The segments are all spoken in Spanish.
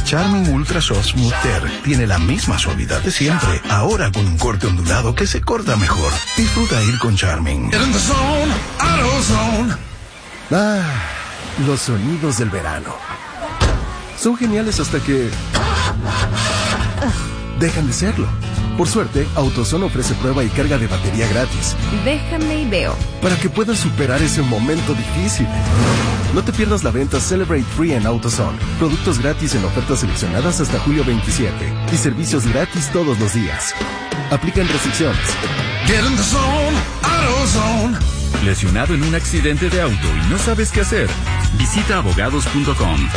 Charmin Ultra Soft Smooth Tear tiene la misma suavidad de siempre, ahora con un corte ondulado que se corta mejor. Disfruta ir con Charmin. Los sonidos del verano. Son geniales hasta que dejan de serlo. Por suerte, AutoZone ofrece prueba y carga de batería gratis. Déjame y veo. Para que puedas superar ese momento difícil. No te pierdas la venta Celebrate Free en AutoZone. Productos gratis en ofertas seleccionadas hasta julio 27. Y servicios gratis todos los días. Aplican restricciones. Get in the zone, AutoZone. ¿Lesionado en un accidente de auto y no sabes qué hacer? Visita abogados.com. Abogados.com.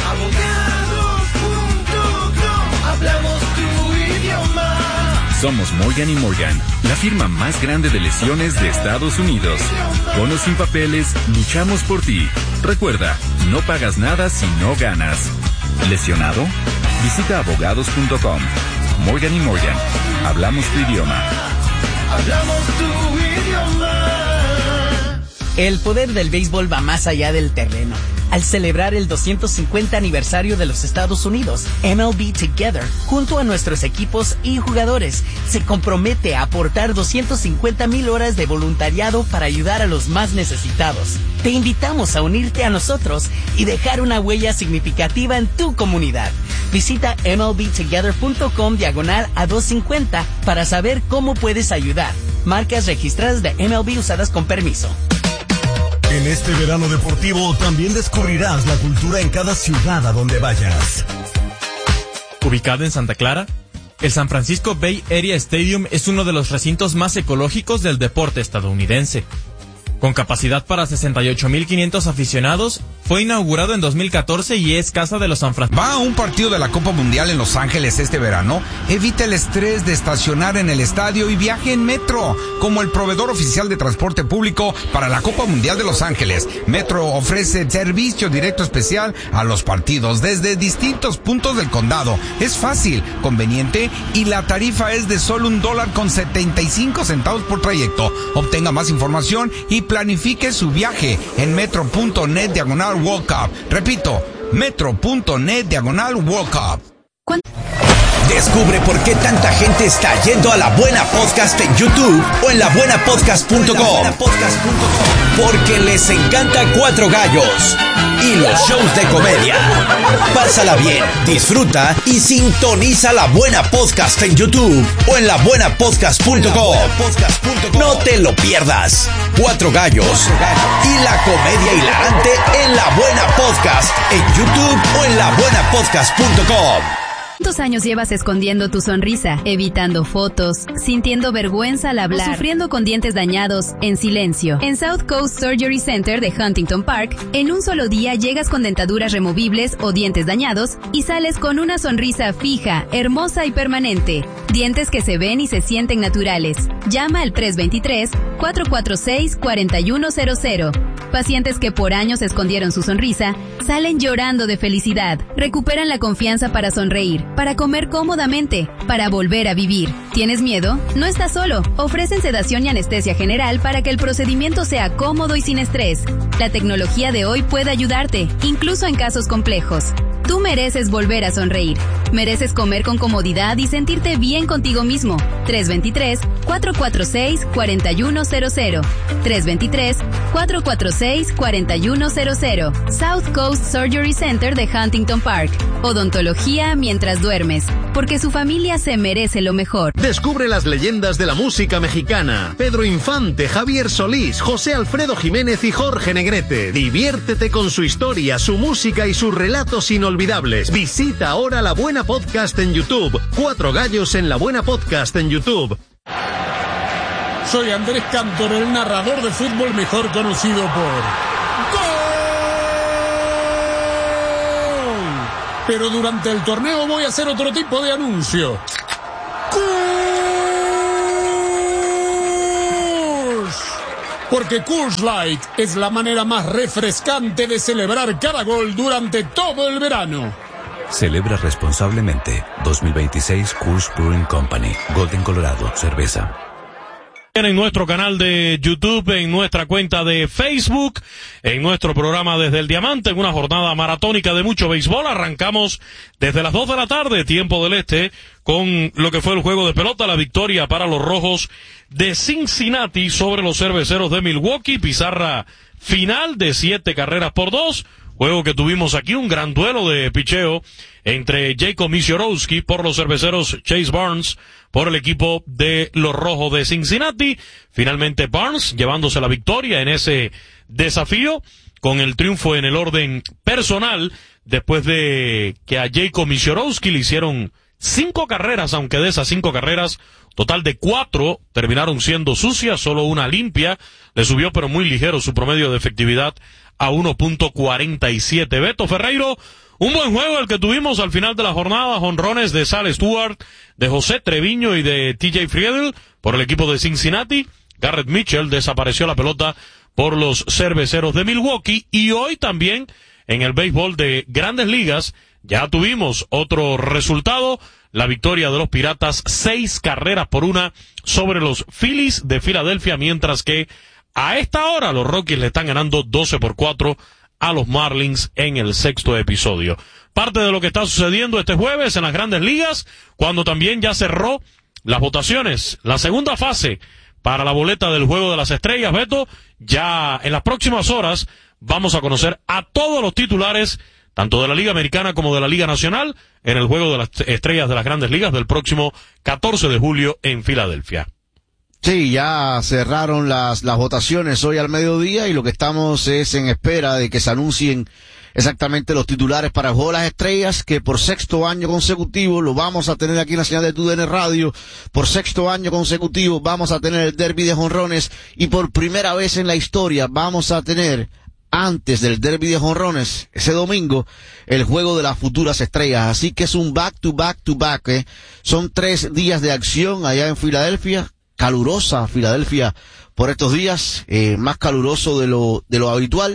Hablamos tu idioma. Somos Morgan & Morgan, la firma más grande de lesiones de Estados Unidos. Con o sin papeles, luchamos por ti. Recuerda, no pagas nada si no ganas. ¿Lesionado? Visita abogados.com. Morgan & Morgan, hablamos tu idioma. Hablamos tu idioma. El poder del béisbol va más allá del terreno. Al celebrar el 250 aniversario de los Estados Unidos, MLB Together, junto a nuestros equipos y jugadores, se compromete a aportar 250,000 horas de voluntariado para ayudar a los más necesitados. Te invitamos a unirte a nosotros y dejar una huella significativa en tu comunidad. Visita MLBtogether.com/a250 para saber cómo puedes ayudar. Marcas registradas de MLB usadas con permiso. En este verano deportivo también descubrirás la cultura en cada ciudad a donde vayas. Ubicado en Santa Clara, el San Francisco Bay Area Stadium es uno de los recintos más ecológicos del deporte estadounidense. Con capacidad para 68,500 aficionados, fue inaugurado en 2014 y es casa de los San Francisco. ¿Va a un partido de la Copa Mundial en Los Ángeles este verano? Evita el estrés de estacionar en el estadio y viaje en Metro, como el proveedor oficial de transporte público para la Copa Mundial de Los Ángeles. Metro ofrece servicio directo especial a los partidos desde distintos puntos del condado. Es fácil, conveniente y la tarifa es de solo $1.75 por trayecto. Obtenga más información y planifique su viaje en metro.net/World Cup. Repito, metro.net/World Cup. Descubre por qué tanta gente está yendo a La Buena Podcast en YouTube o en labuenapodcast.com. Porque les encanta Cuatro Gallos y los shows de comedia. Pásala bien, disfruta y sintoniza La Buena Podcast en YouTube o en labuenapodcast.com. No te lo pierdas. Cuatro Gallos y la comedia hilarante en La Buena Podcast en YouTube o en labuenapodcast.com. ¿Cuántos años llevas escondiendo tu sonrisa, evitando fotos, sintiendo vergüenza al hablar, o sufriendo con dientes dañados en silencio? En South Coast Surgery Center de Huntington Park, en un solo día llegas con dentaduras removibles o dientes dañados y sales con una sonrisa fija, hermosa y permanente. Dientes que se ven y se sienten naturales. Llama al 323-446-4100. Pacientes que por años escondieron su sonrisa, salen llorando de felicidad. Recuperan la confianza para sonreír, para comer cómodamente, para volver a vivir. ¿Tienes miedo? No estás solo. Ofrecen sedación y anestesia general para que el procedimiento sea cómodo y sin estrés. La tecnología de hoy puede ayudarte, incluso en casos complejos. Tú mereces volver a sonreír. Mereces comer con comodidad y sentirte bien contigo mismo. 323-446-4100. 323-446-4100. South Coast Surgery Center de Huntington Park. Odontología mientras duermes. Porque su familia se merece lo mejor. Descubre las leyendas de la música mexicana. Pedro Infante, Javier Solís, José Alfredo Jiménez y Jorge Negrete. Diviértete con su historia, su música y sus relatos inolvidables. Visita ahora La Buena Podcast en YouTube. Cuatro Gallos en La Buena Podcast en YouTube. Soy Andrés Cantor, el narrador de fútbol mejor conocido por ¡Gol! Pero durante el torneo voy a hacer otro tipo de anuncio. ¡Kush! Porque Kush Light es la manera más refrescante de celebrar cada gol durante todo el verano. Celebra responsablemente. 2026 Coors Brewing Company. Golden, Colorado. Cerveza. En nuestro canal de YouTube, en nuestra cuenta de Facebook, en nuestro programa Desde el Diamante, en una jornada maratónica de mucho béisbol. Arrancamos desde las 2 de la tarde, tiempo del este, con lo que fue el juego de pelota, la victoria para los Rojos de Cincinnati sobre los Cerveceros de Milwaukee, pizarra final de 7-2, juego que tuvimos aquí, un gran duelo de picheo entre Jacob Misiorowski por los Cerveceros, Chase Barnes por el equipo de los Rojos de Cincinnati. Finalmente Barnes llevándose la victoria en ese desafío con el triunfo en el orden personal después de que a Jacob Misiorowski le hicieron 5 carreras, aunque de esas 5 carreras, total de 4 terminaron siendo sucias, solo una limpia. Le subió pero muy ligero su promedio de efectividad a 1.47. Beto Ferreiro, un buen juego el que tuvimos al final de la jornada, jonrones de Sal Stewart, de José Treviño y de TJ Friedel por el equipo de Cincinnati. Garrett Mitchell desapareció la pelota por los Cerveceros de Milwaukee. Y hoy también en el béisbol de Grandes Ligas ya tuvimos otro resultado, la victoria de los Piratas 6-1 sobre los Phillies de Filadelfia, mientras que a esta hora los Rockies le están ganando 12-4 a los Marlins en el 6º episodio. Parte de lo que está sucediendo este jueves en las Grandes Ligas, cuando también ya cerró las votaciones, la segunda fase para la boleta del Juego de las Estrellas. Beto, ya en las próximas horas vamos a conocer a todos los titulares, tanto de la Liga Americana como de la Liga Nacional, en el Juego de las Estrellas de las Grandes Ligas del próximo 14 de julio en Filadelfia. Sí, ya cerraron las votaciones hoy al mediodía y lo que estamos es en espera de que se anuncien exactamente los titulares para el Juego de las Estrellas, que por 6º año consecutivo lo vamos a tener aquí en la señal de TUDN Radio. Por 6º año consecutivo vamos a tener el derbi de jonrones y por primera vez en la historia vamos a tener, antes del derbi de jonrones, ese domingo, el Juego de las Futuras Estrellas. Así que es un back-to-back-to-back. Son 3 días de acción allá en Filadelfia. Calurosa Filadelfia por estos días, más caluroso de lo habitual.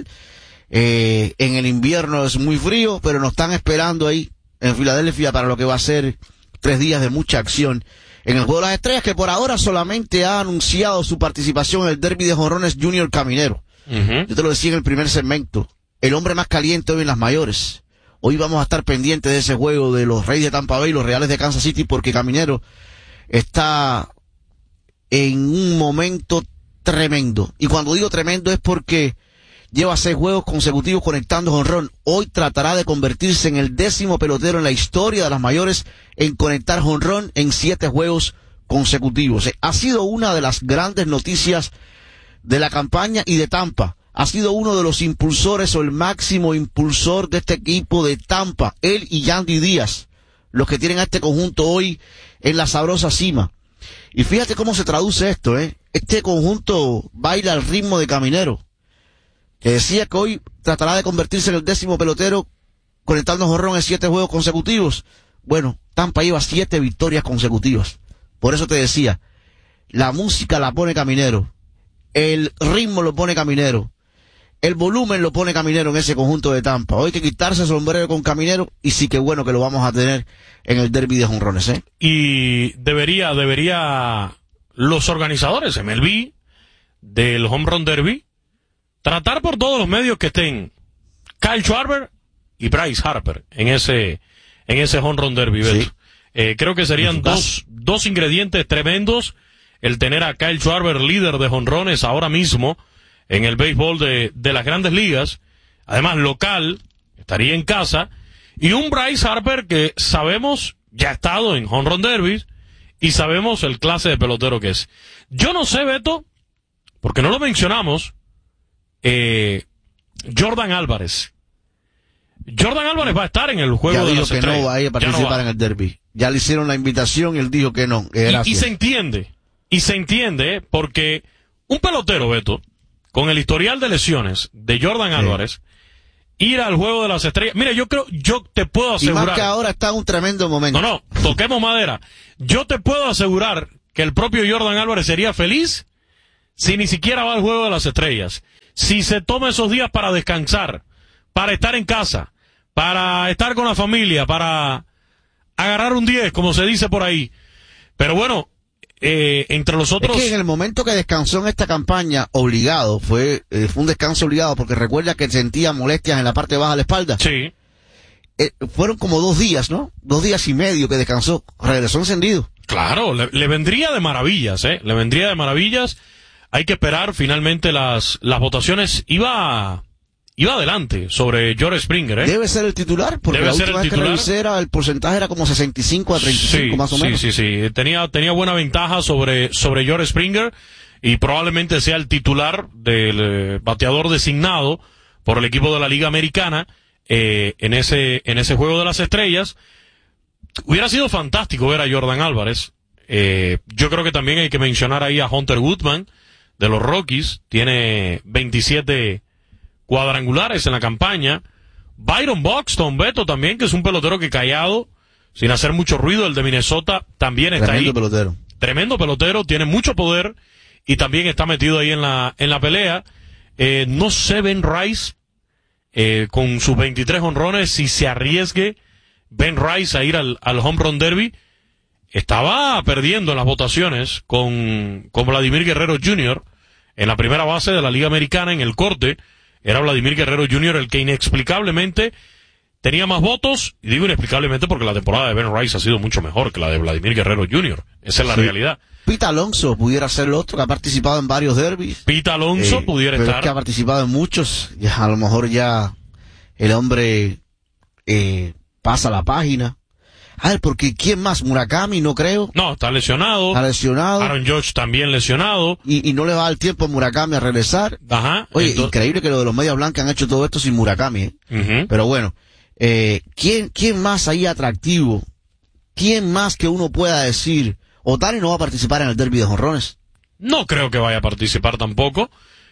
En el invierno es muy frío, pero nos están esperando ahí en Filadelfia para lo que va a ser 3 días de mucha acción en el Juego de las Estrellas, que por ahora solamente ha anunciado su participación en el derbi de jonrones Junior Caminero. Yo te lo decía en el primer segmento, el hombre más caliente hoy en las mayores. Hoy vamos a estar pendientes de ese juego de los Reyes de Tampa Bay y los Reales de Kansas City, porque Caminero está en un momento tremendo. Y cuando digo tremendo es porque lleva 6 juegos consecutivos conectando jonrón. Hoy tratará de convertirse en el 10º pelotero en la historia de las mayores en conectar jonrón en 7 juegos consecutivos. Ha sido una de las grandes noticias de la campaña y de Tampa. Ha sido uno de los impulsores o el máximo impulsor de este equipo de Tampa. Él y Yandy Díaz, los que tienen a este conjunto hoy en la sabrosa cima. Y fíjate cómo se traduce esto, Este conjunto baila al ritmo de Caminero, que decía que hoy tratará de convertirse en el 10º pelotero conectando jonrón en 7 juegos consecutivos. Bueno, Tampa lleva 7 victorias consecutivas. Por eso te decía, la música la pone Caminero, el ritmo lo pone Caminero, el volumen lo pone Caminero en ese conjunto de Tampa. Hoy hay que quitarse el sombrero con Caminero, y sí que bueno que lo vamos a tener en el derbi de jonrones, Y debería los organizadores MLB del Home Run Derby tratar por todos los medios que estén Kyle Schwarber y Bryce Harper en ese Home Run Derby. Sí. Creo que serían dos ingredientes tremendos el tener a Kyle Schwarber líder de jonrones ahora mismo en el béisbol de las Grandes Ligas, además local, estaría en casa, y un Bryce Harper que sabemos ya ha estado en Home Run Derby y sabemos el clase de pelotero que es. Yo no sé, Beto, porque no lo mencionamos, Jordan Álvarez. Jordan Álvarez va a estar en el Juego de las Estrellas. Ya dijo que no va a ir a participar en el derbi. Ya le hicieron la invitación y él dijo que no. Y se entiende, porque un pelotero, Beto, con el historial de lesiones de Jordan Álvarez, ir al Juego de las Estrellas. Mira, yo te puedo asegurar. Y más que ahora está en un tremendo momento. No, toquemos madera. Yo te puedo asegurar que el propio Jordan Álvarez sería feliz si ni siquiera va al Juego de las Estrellas. Si se toma esos días para descansar, para estar en casa, para estar con la familia, para agarrar un 10, como se dice por ahí. Pero bueno, entre los otros... Es que en el momento que descansó en esta campaña, obligado, fue un descanso obligado, porque recuerda que sentía molestias en la parte baja de la espalda. Sí. Fueron como 2 días, ¿no? 2 días y medio que descansó. Regresó encendido. Claro, le vendría de maravillas, le vendría de maravillas. Hay que esperar finalmente las votaciones. Iba adelante sobre George Springer, Debe ser el titular, porque debe la ser última el vez que revisé el porcentaje era como 65 a 35 más o menos. Sí. Tenía buena ventaja sobre George Springer y probablemente sea el titular del bateador designado por el equipo de la Liga Americana en ese Juego de las Estrellas. Hubiera sido fantástico ver a Jordan Álvarez. Yo creo que también hay que mencionar ahí a Hunter Woodman de los Rockies. Tiene 27 cuadrangulares en la campaña. Byron Buxton, Beto, también, que es un pelotero que callado, sin hacer mucho ruido, el de Minnesota, también está ahí. Tremendo pelotero, tiene mucho poder y también está metido ahí en la pelea. No sé Ben Rice, con sus 23 honrones, si se arriesgue Ben Rice a ir al Home Run Derby. Estaba perdiendo en las votaciones con Vladimir Guerrero Jr. en la primera base de la Liga Americana en el corte. Era Vladimir Guerrero Jr. el que inexplicablemente tenía más votos, y digo inexplicablemente porque la temporada de Ben Rice ha sido mucho mejor que la de Vladimir Guerrero Jr. Esa es la realidad. Pete Alonso pudiera ser el otro, que ha participado en varios derbis. Pete Alonso pudiera estar. Es que ha participado en muchos, ya, a lo mejor ya el hombre pasa la página. A ver, porque ¿quién más? Murakami, no creo. No, está lesionado. Aaron Judge también lesionado. Y no le va a dar tiempo a Murakami a regresar. Ajá. Oye, increíble que lo de los Medias Blancas han hecho todo esto sin Murakami. Pero bueno, ¿quién más ahí atractivo? ¿Quién más que uno pueda decir? Otani no va a participar en el derbi de jonrones. No creo que vaya a participar tampoco.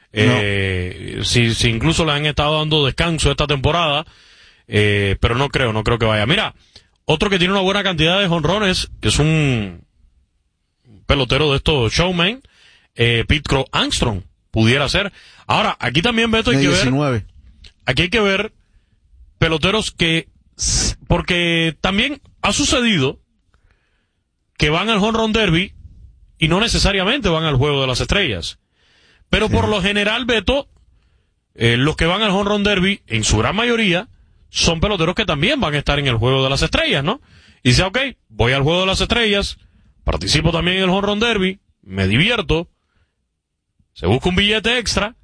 Si incluso le han estado dando descanso esta temporada, pero no creo que vaya. Mira, otro que tiene una buena cantidad de jonrones, que es un pelotero de estos showmen, Pete Crow Armstrong, pudiera ser. Ahora, aquí también, Beto, hay que ver, aquí hay que ver peloteros porque también ha sucedido que van al Home Run Derby y no necesariamente van al Juego de las Estrellas. Pero por lo general, Beto, los que van al Home Run Derby, en su gran mayoría, son peloteros que también van a estar en el Juego de las Estrellas, ¿no? Y dice, ok, voy al Juego de las Estrellas, participo también en el Home Run Derby, me divierto, se busca un billete extra,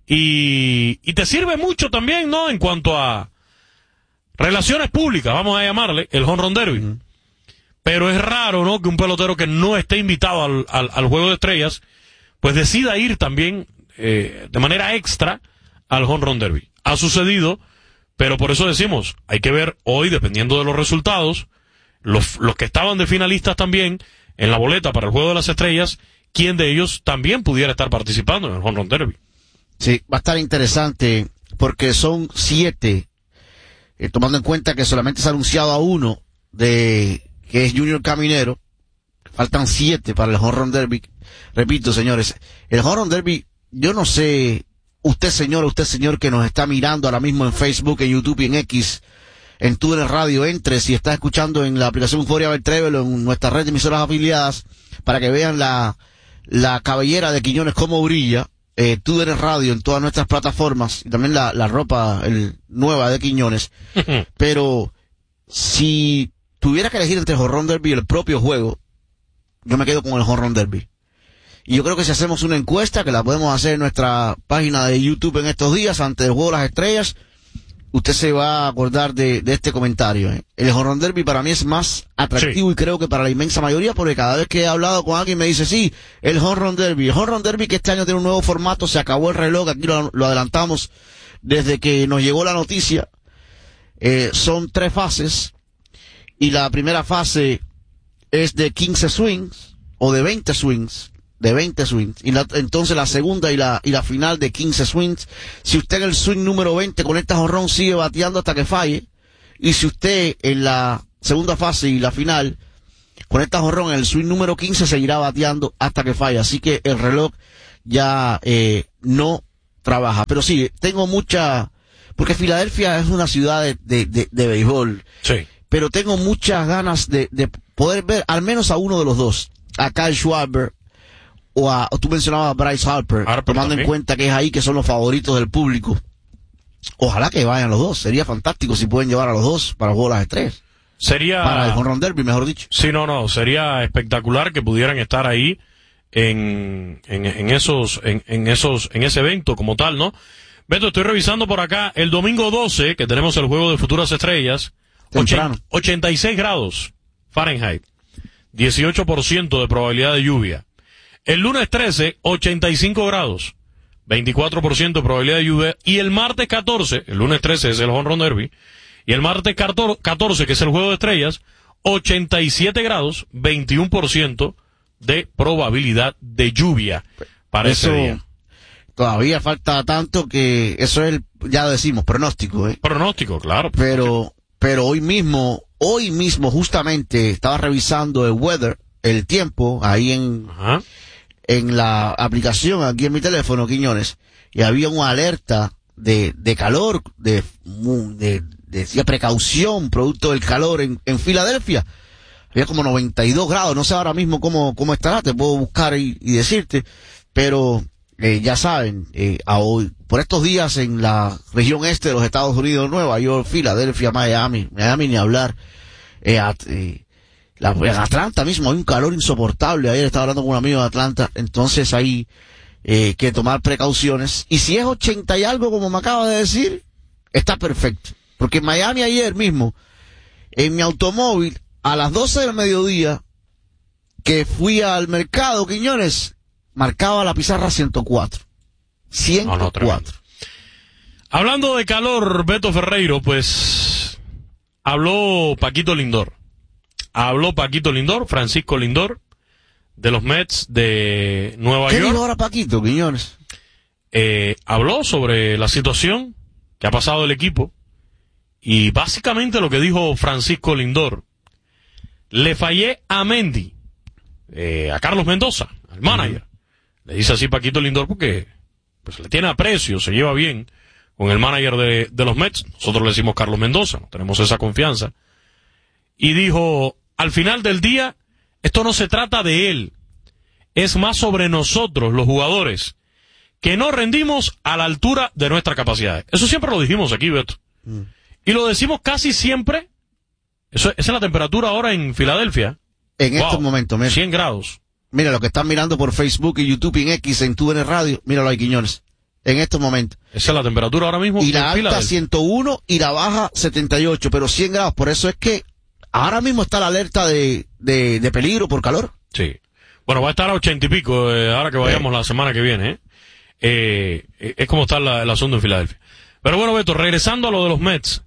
y te sirve mucho también, ¿no? En cuanto a relaciones públicas, vamos a llamarle, el Home Run Derby. Pero es raro, ¿no?, que un pelotero que no esté invitado al Juego de Estrellas, pues decida ir también de manera extra al Home Run Derby. Ha sucedido, pero por eso decimos, hay que ver hoy, dependiendo de los resultados, los que estaban de finalistas también en la boleta para el Juego de las Estrellas, quién de ellos también pudiera estar participando en el Home Run Derby. Sí, va a estar interesante, porque son 7, tomando en cuenta que solamente se ha anunciado a uno, que es Junior Caminero. Faltan 7 para el Home Run Derby. Repito, señores, el Home Run Derby, yo no sé, usted señor que nos está mirando ahora mismo en Facebook, en YouTube y en X, en TUDN Radio, entre, si está escuchando en la aplicación Euforia Beltrébel o en nuestra red de emisoras afiliadas, para que vean la cabellera de Quiñones cómo brilla, TUDN Radio en todas nuestras plataformas, y también la ropa nueva de Quiñones. Pero si tuviera que elegir entre el Home Run Derby y el propio juego, yo me quedo con el Home Run Derby. Y yo creo que si hacemos una encuesta, que la podemos hacer en nuestra página de YouTube en estos días, antes del Juego de las Estrellas, usted se va a acordar de este comentario. El Home Run Derby para mí es más atractivo, y creo que para la inmensa mayoría, porque cada vez que he hablado con alguien me dice, sí, el Home Run Derby. El Home Run Derby, que este año tiene un nuevo formato, se acabó el reloj, aquí lo adelantamos desde que nos llegó la noticia. Son 3 fases, y la primera fase es de 15 swings, o de 20 swings, y entonces la segunda y la final de 15 swings. Si usted en el swing número 20 conecta jonrón, sigue bateando hasta que falle, y si usted en la segunda fase y la final conecta jonrón en el swing número 15, seguirá bateando hasta que falle. Así que el reloj ya no trabaja. Pero sí, tengo porque Filadelfia es una ciudad de béisbol. Sí. Pero tengo muchas ganas de poder ver al menos a uno de los dos, a Kyle Schwarber o tú mencionabas a Bryce Harper tomando también en cuenta que es ahí que son los favoritos del público. Ojalá que vayan los dos. Sería fantástico si pueden llevar a los dos para el juego de las estrellas. Sería... Para el home run derby, mejor dicho. Sí, no. Sería espectacular que pudieran estar ahí en ese evento como tal, ¿no? Beto, estoy revisando por acá el domingo 12, que tenemos el juego de futuras estrellas. 86 grados Fahrenheit. 18% de probabilidad de lluvia. El lunes 13, 85 grados. 24% de probabilidad de lluvia. Y el martes 14, el lunes 13 es el home run derby. Y el martes 14, que es el juego de estrellas, 87 grados, 21% de probabilidad de lluvia para ese día. Todavía falta tanto que eso es ya decimos, pronóstico, ¿eh? Pronóstico, claro. Pero hoy mismo justamente estaba revisando el weather, el tiempo, ahí en la aplicación, aquí en mi teléfono, Quiñones, y había una alerta de calor, de precaución, producto del calor en Filadelfia. Había como 92 grados, no sé ahora mismo cómo estará, te puedo buscar y decirte, pero ya saben, hoy, por estos días en la región este de los Estados Unidos, Nueva York, Filadelfia, Miami ni hablar, en Atlanta mismo hay un calor insoportable. Ayer estaba hablando con un amigo de Atlanta, entonces hay que tomar precauciones, y si es 80 y algo como me acaba de decir, está perfecto, porque en Miami ayer mismo, en mi automóvil, a las 12 del mediodía, que fui al mercado, Quiñones, marcaba la pizarra 104. 104. Hablando de calor, Beto Ferreiro, pues, habló Paquito Lindor, Francisco Lindor, de los Mets de Nueva York. ¿Qué dijo ahora Paquito, Quiñones? Habló sobre la situación que ha pasado el equipo, y básicamente lo que dijo Francisco Lindor: le fallé a Mendy, a Carlos Mendoza, al manager. Le dice así Paquito Lindor porque pues le tiene aprecio, se lleva bien con el manager de los Mets. Nosotros le decimos Carlos Mendoza, tenemos esa confianza. Y dijo: al final del día, esto no se trata de él, es más sobre nosotros, los jugadores, que no rendimos a la altura de nuestra capacidad. Eso siempre lo dijimos aquí, Beto. Y lo decimos casi siempre. Esa es la temperatura ahora en Filadelfia. En estos momentos, mira. 100 grados. Mira lo que están mirando por Facebook y YouTube y en X, en TUDN Radio. Míralo ahí, Quiñones. En estos momentos. Esa es la temperatura ahora mismo. Y la alta 101 y la baja 78, pero 100 grados. Por eso es que ahora mismo está la alerta de peligro por calor. Sí. Bueno, va a estar a 80 y pico ahora que vayamos la semana que viene. Es como está el asunto en Filadelfia. Pero bueno, Beto, regresando a lo de los Mets.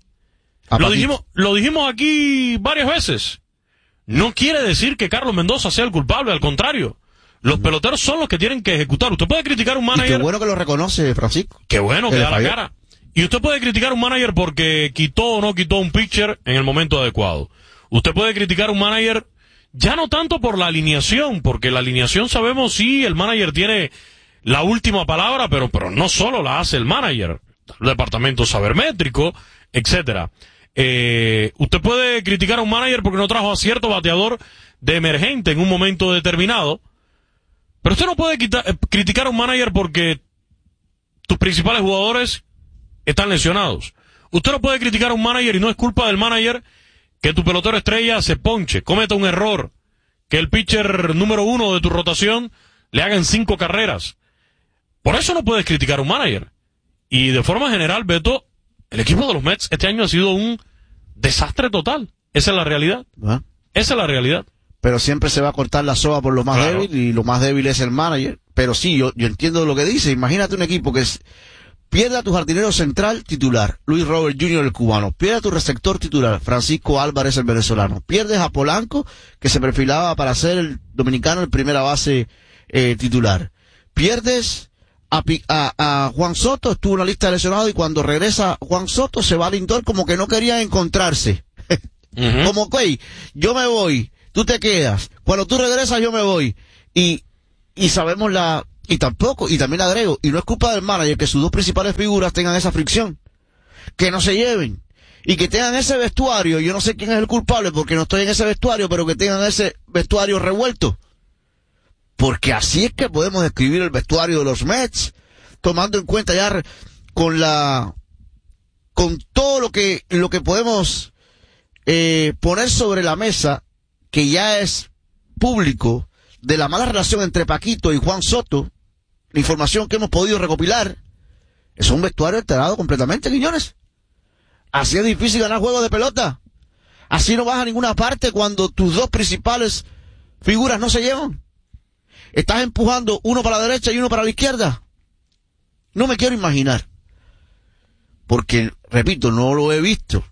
Lo dijimos aquí varias veces. No quiere decir que Carlos Mendoza sea el culpable, al contrario. Los peloteros son los que tienen que ejecutar. Usted puede criticar a un manager. Y qué bueno que lo reconoce, Francisco. Qué bueno que da la cara. Y usted puede criticar a un manager porque quitó o no quitó un pitcher en el momento adecuado. Usted puede criticar a un manager ya no tanto por la alineación, porque la alineación sabemos sí, el manager tiene la última palabra, pero no solo la hace el manager. El departamento sabermétrico, etcétera. Usted puede criticar a un manager porque no trajo a cierto bateador de emergente en un momento determinado, pero usted no puede criticar a un manager porque tus principales jugadores están lesionados. Usted no puede criticar a un manager y no es culpa del manager que tu pelotero estrella se ponche, cometa un error, que el pitcher número 1 de tu rotación le hagan 5 carreras. Por eso no puedes criticar a un manager. Y de forma general, Beto, el equipo de los Mets este año ha sido un desastre total. Esa es la realidad. Esa es la realidad. Pero siempre se va a cortar la soga por lo más débil, y lo más débil es el manager. Pero sí, yo entiendo lo que dice. Imagínate un equipo que pierde a tu jardinero central titular, Luis Robert Jr. el cubano. Pierde a tu receptor titular, Francisco Álvarez el venezolano. Pierdes a Polanco, que se perfilaba para ser el dominicano el primera base titular. Pierdes a Juan Soto, estuvo en la lista de lesionados, y cuando regresa Juan Soto se va a Lindor como que no querían encontrarse. Como que yo me voy, tú te quedas, cuando tú regresas yo me voy, y sabemos y también agrego, y no es culpa del manager que sus dos principales figuras tengan esa fricción, que no se lleven, y que tengan ese vestuario. Yo no sé quién es el culpable porque no estoy en ese vestuario, pero que tengan ese vestuario revuelto. porque así es que podemos describir el vestuario de los Mets, tomando en cuenta ya con todo lo que podemos poner sobre la mesa, que ya es público, de la mala relación entre Paquito y Juan Soto, la información que hemos podido recopilar, es un vestuario alterado completamente, Quiñones. Así es difícil ganar juegos de pelota. Así no vas a ninguna parte cuando tus dos principales figuras no se llevan. Estás empujando uno para la derecha y uno para la izquierda. No me quiero imaginar. Porque, repito, no lo he visto.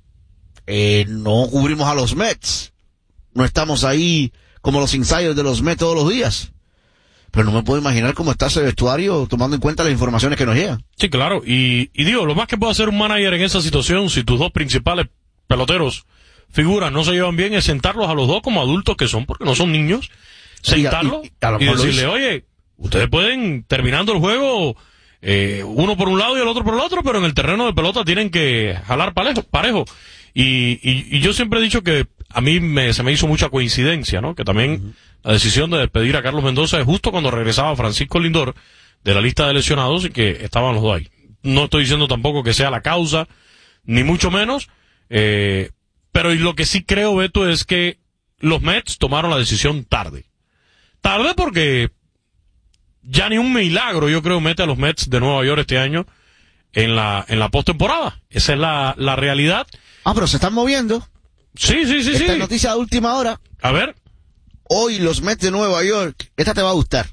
No cubrimos a los Mets. No estamos ahí como los insiders de los Mets todos los días. Pero no me puedo imaginar cómo está ese vestuario tomando en cuenta las informaciones que nos llegan. Sí, claro. Y digo, lo más que puede hacer un manager en esa situación, si tus dos principales peloteros figuras no se llevan bien, es sentarlos a los dos como adultos que son, porque no son niños. Sentarlos y decirle, oye, ustedes pueden, terminando el juego, uno por un lado y el otro por el otro, pero en el terreno de pelota tienen que jalar parejo. Y yo siempre he dicho que a mí se me hizo mucha coincidencia, ¿no? Que también la decisión de despedir a Carlos Mendoza es justo cuando regresaba Francisco Lindor de la lista de lesionados y que estaban los dos ahí. No estoy diciendo tampoco que sea la causa, ni mucho menos, pero lo que sí creo, Beto, es que los Mets tomaron la decisión tarde. Tarde porque ya ni un milagro, yo creo, mete a los Mets de Nueva York este año en la postemporada. Esa es la realidad. Ah, pero se están moviendo. Sí. Esta noticia de última hora. A ver. Hoy los Mets de Nueva York, esta te va a gustar.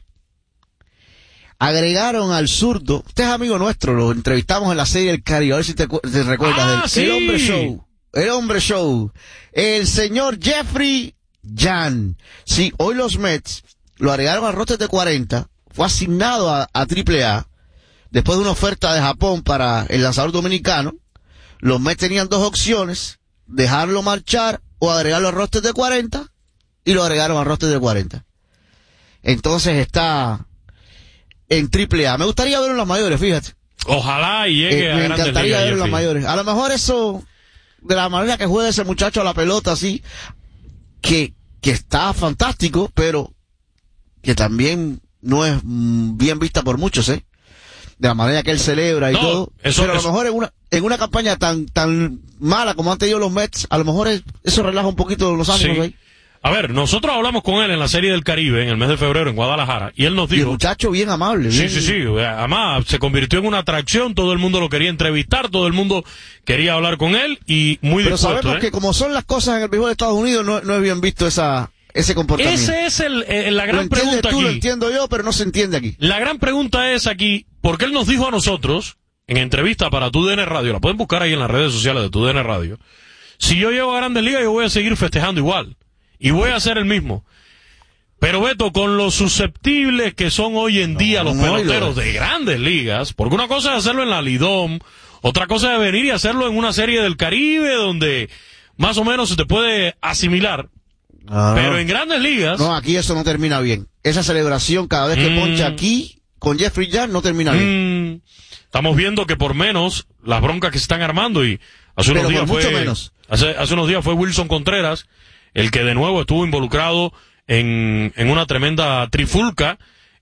Agregaron al zurdo, usted es amigo nuestro, lo entrevistamos en la serie El Caribe, a ver si te recuerdas sí. El hombre show, el señor Jeffrey Jan. Sí, hoy los Mets lo agregaron al roster de 40, fue asignado a AAA, después de una oferta de Japón para el lanzador dominicano. Los Mets tenían dos opciones, dejarlo marchar o agregarlo al roster de 40, y lo agregaron al roster de 40. Entonces está en AAA. Me gustaría verlo en las mayores, fíjate. Ojalá y llegue a grandes ligas. Me encantaría verlo en las mayores. A lo mejor eso, de la manera que juega ese muchacho a la pelota así, que está fantástico, pero que también no es bien vista por muchos, de la manera que él celebra y todo. Pero a lo mejor en una campaña tan mala como han tenido los Mets, a lo mejor eso relaja un poquito los ánimos ahí. A ver, nosotros hablamos con él en la Serie del Caribe, en el mes de febrero, en Guadalajara, y él nos dijo... Y el muchacho bien amable. Sí. Además, se convirtió en una atracción, todo el mundo lo quería entrevistar, todo el mundo quería hablar con él, y muy dispuesto. Pero sabemos que como son las cosas en el béisbol de Estados Unidos, no es bien visto ese comportamiento. Ese es la gran pregunta aquí. Lo entiendo yo, pero no se entiende aquí. La gran pregunta es aquí, porque él nos dijo a nosotros, en entrevista para TUDN Radio, la pueden buscar ahí en las redes sociales de TUDN Radio, si yo llego a Grandes Ligas, yo voy a seguir festejando igual. Y voy a hacer el mismo. Pero Beto, con lo susceptibles que son hoy en día los peloteros de Grandes Ligas, porque una cosa es hacerlo en la Lidom, otra cosa es venir y hacerlo en una Serie del Caribe donde más o menos se te puede asimilar. Pero en Grandes Ligas... No, aquí eso no termina bien. Esa celebración cada vez que poncha aquí con Jeffrey Jan no termina bien. Estamos viendo que por menos las broncas que se están armando y hace unos días mucho menos. Hace unos días fue Wilson Contreras el que de nuevo estuvo involucrado en una tremenda trifulca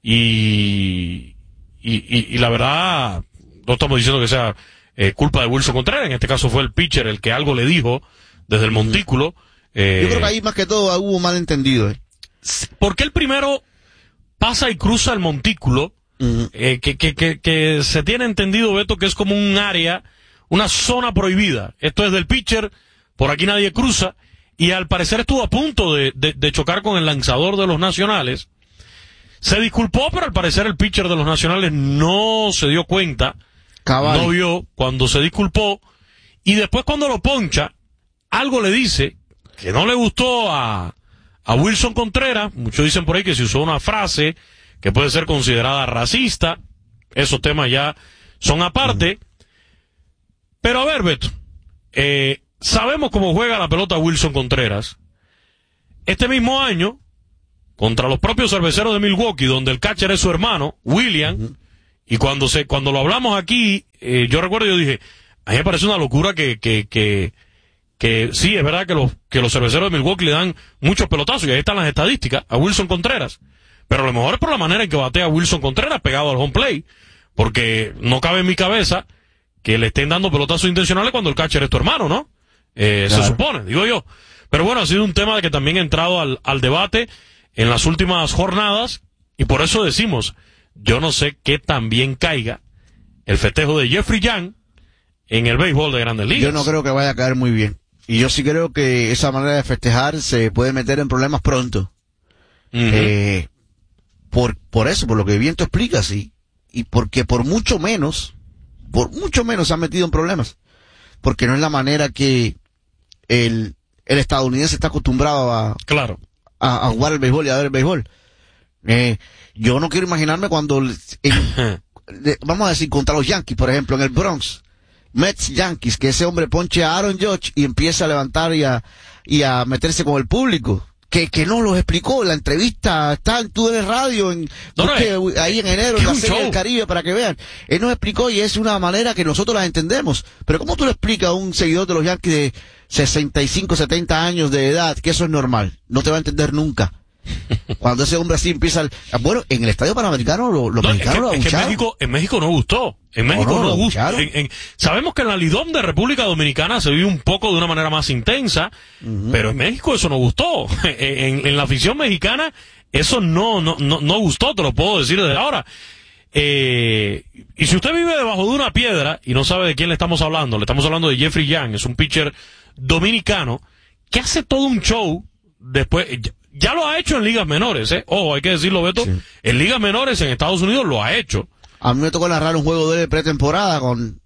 y la verdad no estamos diciendo que sea culpa de Wilson Contreras, en este caso fue el pitcher el que algo le dijo desde el montículo. Yo creo que ahí más que todo hubo malentendido. Porque el primero pasa y cruza el montículo, que se tiene entendido, Beto, que es como un área, una zona prohibida. Esto es del pitcher, por aquí nadie cruza. Y al parecer estuvo a punto de chocar con el lanzador de los Nacionales. Se disculpó, pero al parecer el pitcher de los Nacionales no se dio cuenta. No vio cuando se disculpó. Y después cuando lo poncha, algo le dice que no le gustó a Wilson Contreras. Muchos dicen por ahí que se usó una frase que puede ser considerada racista. Esos temas ya son aparte. Pero a ver, Beto, sabemos cómo juega la pelota Wilson Contreras. Este mismo año, contra los propios Cerveceros de Milwaukee, donde el catcher es su hermano, William, y cuando lo hablamos aquí, yo recuerdo, yo dije, a mí me parece una locura que sí, es verdad que los Cerveceros de Milwaukee le dan muchos pelotazos, y ahí están las estadísticas, a Wilson Contreras. Pero a lo mejor es por la manera en que batea Wilson Contreras pegado al home plate, porque no cabe en mi cabeza que le estén dando pelotazos intencionales cuando el catcher es tu hermano, ¿no? Claro. Se supone, digo yo. Pero bueno, ha sido un tema que también ha entrado al debate en las últimas jornadas, y por eso decimos, yo no sé qué tan bien caiga el festejo de Jeffrey Young en el béisbol de Grandes Ligas. Yo no creo que vaya a caer muy bien. Y yo sí creo que esa manera de festejar se puede meter en problemas pronto. Por eso, por lo que Viento explica, sí. Y porque por mucho menos se han metido en problemas. Porque no es la manera que el estadounidense está acostumbrado a jugar el béisbol y a ver el béisbol. Yo no quiero imaginarme cuando, vamos a decir, contra los Yankees, por ejemplo, en el Bronx, Mets Yankees, que ese hombre ponche a Aaron Judge y empieza a levantar y a meterse con el público. Que no los explicó, la entrevista está en TUDN Radio, ahí en enero, en la Serie del Caribe, para que vean. Él nos explicó y es una manera que nosotros la entendemos. Pero ¿cómo tú le explicas a un seguidor de los Yankees de 65, 70 años de edad que eso es normal? No te va a entender nunca. Cuando ese hombre así empieza bueno, en el Estadio Panamericano los mexicanos lo abucharon. En México no gustó. En México no gustó. Sabemos que en la Lidom de República Dominicana se vive un poco de una manera más intensa, pero en México eso no gustó. En la afición mexicana eso no gustó, te lo puedo decir desde ahora. Y si usted vive debajo de una piedra y no sabe de quién le estamos hablando de Jeffrey Young, es un pitcher dominicano que hace todo un show después. Ya lo ha hecho en ligas menores, Ojo, hay que decirlo, Beto. Sí. En ligas menores en Estados Unidos lo ha hecho. A mí me tocó narrar un juego de pretemporada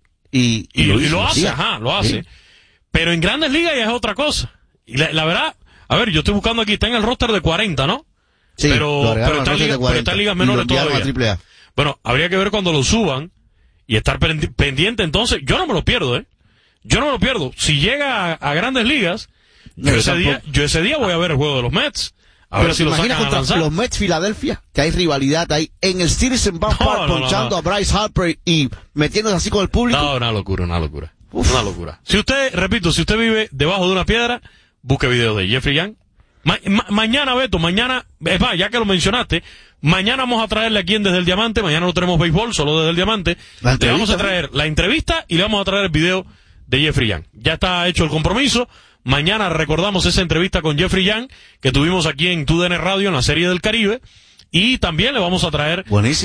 y lo hace. Sí. Pero en Grandes Ligas ya es otra cosa. Y la verdad, a ver, yo estoy buscando aquí, está en el roster de 40, ¿no? Sí, pero está en ligas menores todavía. Bueno, habría que ver cuando lo suban y estar pendiente. Entonces, yo no me lo pierdo, Yo no me lo pierdo. Si llega a Grandes Ligas, yo ese día voy a ver el juego de los Mets. A ver si lo sacan a lanzar. Los Mets Filadelfia, que hay rivalidad ahí en el Citizen Bank Park, ponchando a Bryce Harper y metiéndose así con el público. No, una locura. Una locura. Si usted vive debajo de una piedra, busque videos de Jeffrey Young. Mañana, Beto, ya que lo mencionaste, mañana vamos a traerle aquí en Desde el Diamante, mañana no tenemos béisbol, solo Desde el Diamante. Le vamos a traer la entrevista y le vamos a traer el video de Jeffrey Young. Ya está hecho el compromiso. Mañana recordamos esa entrevista con Jeffrey Young que tuvimos aquí en TUDN Radio en la Serie del Caribe, y también le vamos a traer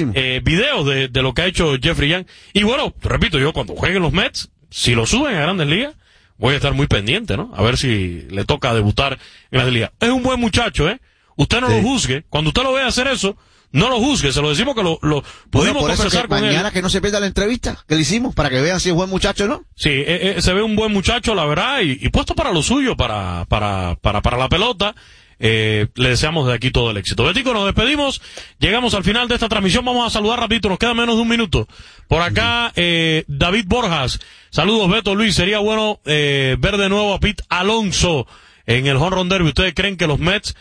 videos de lo que ha hecho Jeffrey Young. Y bueno, repito, yo cuando jueguen los Mets, si lo suben a Grandes Ligas, voy a estar muy pendiente, ¿no? A ver si le toca debutar en Grandes Ligas. Es un buen muchacho, Usted no lo juzgue. Cuando usted lo vea hacer eso, no lo juzgue, se lo decimos que lo pudimos conversar con él. Mañana que no se pierda la entrevista que le hicimos, para que vean si es buen muchacho, ¿no? Sí, se ve un buen muchacho, la verdad, y puesto para lo suyo, para la pelota. Le deseamos de aquí todo el éxito. Betico, nos despedimos, llegamos al final de esta transmisión, vamos a saludar rapidito, nos queda menos de un minuto. Por acá, David Borjas, saludos Beto, Luis, sería bueno ver de nuevo a Pete Alonso en el Home Run Derby. ¿Ustedes creen que los Mets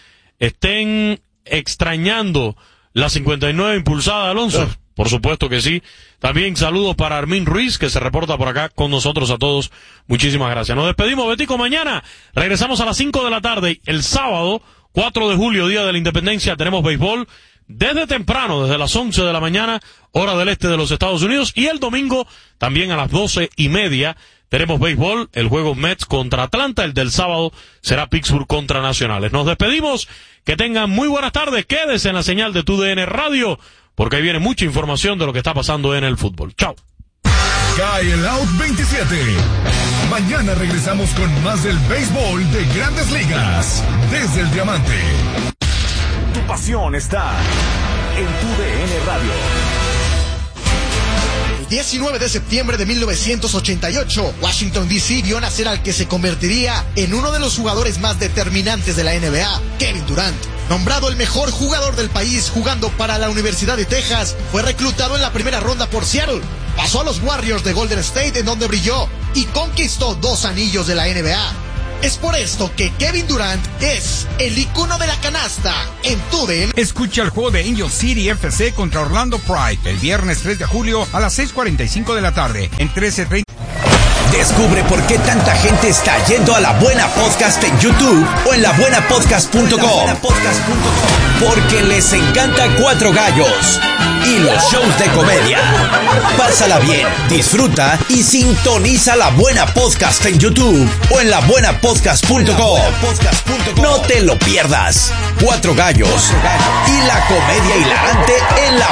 estén extrañando la 59 impulsada de Alonso? Por supuesto que sí. También saludos para Armin Ruiz, que se reporta por acá con nosotros a todos. Muchísimas gracias. Nos despedimos, Betico. Mañana regresamos a las 5 de la tarde. El sábado, 4 de julio, Día de la Independencia, tenemos béisbol desde temprano, desde las 11 de la mañana, hora del este de los Estados Unidos. Y el domingo, también a las 12:30, tenemos béisbol, el juego Mets contra Atlanta. El del sábado será Pittsburgh contra Nacionales. Nos despedimos. Que tengan muy buenas tardes. Quédese en la señal de TUDN Radio, porque ahí viene mucha información de lo que está pasando en el fútbol. Chao. Cae el Out 27. Mañana regresamos con más del béisbol de Grandes Ligas. Desde el Diamante. Tu pasión está en TUDN Radio. El 19 de septiembre de 1988, Washington D.C. vio nacer al que se convertiría en uno de los jugadores más determinantes de la NBA, Kevin Durant. Nombrado el mejor jugador del país jugando para la Universidad de Texas, fue reclutado en la primera ronda por Seattle. Pasó a los Warriors de Golden State, en donde brilló y conquistó 2 anillos de la NBA. Es por esto que Kevin Durant es el icono de la canasta en TUDN. Escucha el juego de Angel City FC contra Orlando Pride el viernes 3 de julio a las 6:45 de la tarde en 13:30. Descubre por qué tanta gente está yendo a La Buena Podcast en YouTube o en labuenapodcast.com. Porque les encanta Cuatro Gallos y los shows de comedia. Pásala bien, disfruta y sintoniza La Buena Podcast en YouTube o en labuenapodcast.com. No te lo pierdas. Cuatro Gallos y la comedia hilarante en La